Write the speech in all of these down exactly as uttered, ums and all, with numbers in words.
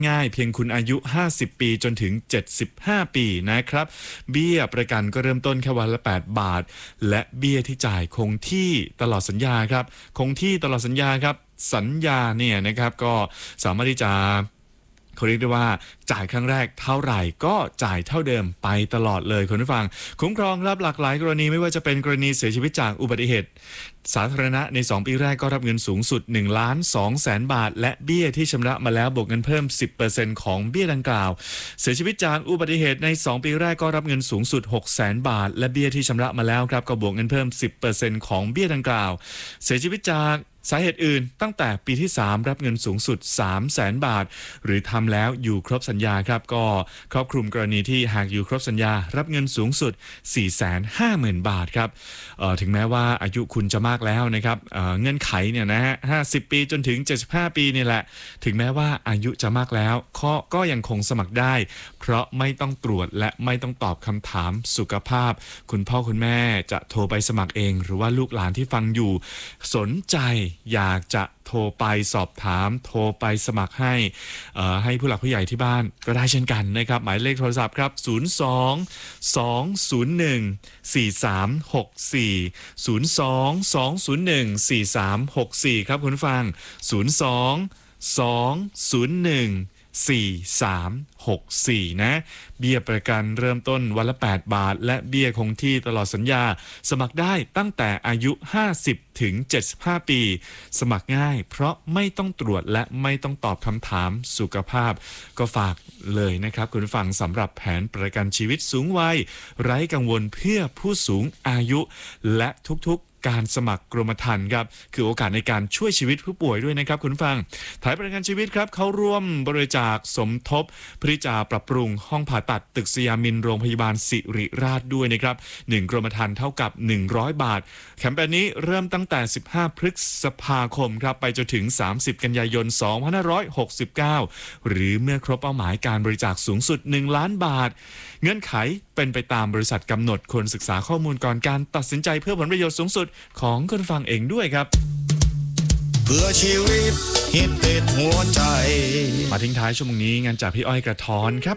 ง่ายเพียงคุณอายุห้าสิบปีจนถึงเจ็ดสิบห้าปีนะครับเบี้ยประกันก็เริ่มต้นแค่วันละแปดบาทและเบี้ยที่จ่ายคงที่ตลอดสัญญาครับคงที่ตลอดสัญญาครับสัญญาเนี่ยนะครับก็สามารถที่จะเขาเรียกได้ว่าจ่ายครั้งแรกเท่าไหร่ก็จ่ายเท่าเดิมไปตลอดเลยคุณผู้ฟังคุ้มครองรับหลากหลายกรณีไม่ว่าจะเป็นกรณีเสียชีวิตจากอุบัติเหตุสาธารณะในสองปีแรกก็รับเงินสูงสุดหนึ่งล้านสองแสนบาทและเบี้ยที่ชำระมาแล้วบวกเงินเพิ่ม สิบเปอร์เซ็นต์ ของเบี้ยดังกล่าวเสียชีวิตจากอุบัติเหตุในสองปีแรกก็รับเงินสูงสุด หกแสนบาทและเบี้ยที่ชำระมาแล้วครับก็บวกเงินเพิ่ม สิบเปอร์เซ็นต์ ของเบี้ยดังกล่าวเสียชีวิตจากสาเหตุอื่นตั้งแต่ปีที่สามรับเงินสูงสุด สามแสนบาทหรือทำแล้วอยู่ครบสัญญาครับก็ครอบคลุมกรณีที่หากอยู่ครบสัญญารับเงินสูงสุด สี่แสนห้าหมื่น บาทครับถึงแม้ว่าอายุคุณจะมากแล้วนะครับ เ, เงื่อนไขเนี่ยนะฮะห้าสิบปีจนถึงเจ็ดสิบห้าปีนี่แหละถึงแม้ว่าอายุจะมากแล้วก็ก็ยังคงสมัครได้เพราะไม่ต้องตรวจและไม่ต้องตอบคำถามสุขภาพคุณพ่อคุณแม่จะโทรไปสมัครเองหรือว่าลูกหลานที่ฟังอยู่สนใจอยากจะโทรไปสอบถามโทรไปสมัครให้ให้ผู้หลักผู้ใหญ่ที่บ้านก็ได้เช่นกันนะครับหมายเลขโทรศัพท์ครับศูนย์ สอง สอง ศูนย์ หนึ่ง สี่ สาม หก สี่ ศูนย์ สอง สอง ศูนย์ หนึ่ง สี่ สาม หก สี่ครับคุณฟังศูนย์ สอง สอง ศูนย์ หนึ่ง สี่ สาม หก สี่นะเบี้ยประกันเริ่มต้นวันละแปดบาทและเบี้ยคงที่ตลอดสัญญาสมัครได้ตั้งแต่อายุห้าสิบถึงเจ็ดสิบห้าปีสมัครง่ายเพราะไม่ต้องตรวจและไม่ต้องตอบคำถามสุขภาพก็ฝากเลยนะครับคุณผู้ฟังสำหรับแผนประกันชีวิตสูงวัยไร้กังวลเพื่อผู้สูงอายุและทุกๆการสมัครกรมธรรม์ครับคือโอกาสในการช่วยชีวิตผู้ป่วยด้วยนะครับคุณฟังถ่ายประกันชีวิตครับเขาร่วมบริจาคสมทบเพื่อจะปรับปรุงห้องผ่าตัดตึกสยามินโรงพยาบาลศิริราชด้วยนะครับหนึ่งกรมธรรม์เท่ากับหนึ่งร้อยบาทแคมเปญนี้เริ่มตั้งแต่สิบห้าพฤษภาคมครับไปจนถึงสามสิบกันยายนสองพันห้าร้อยหกสิบเก้าหรือเมื่อครบเป้าหมายการบริจาคสูงสุดหนึ่งล้านบาทเงื่อนไขเป็นไปตามบริษัทกำหนดควรศึกษาข้อมูลก่อนการตัดสินใจเพื่อผลประโยชน์สูงสุดของคนฟังเองด้วยครับเพื่อชีวิตฮิตติดหัวใจมาทิ้งท้ายชั่วโมงนี้งานจากพี่อ้อยกระท้อนครับ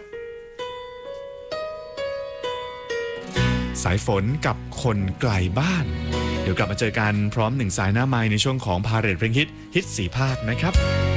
สายฝนกับคนไกลบ้านเดี๋ยวกลับมาเจอกันพร้อมหนึ่งสายหน้าไมค์ในช่วงของพาเหรดเพลงฮิตฮิตสี่ภาคนะครับ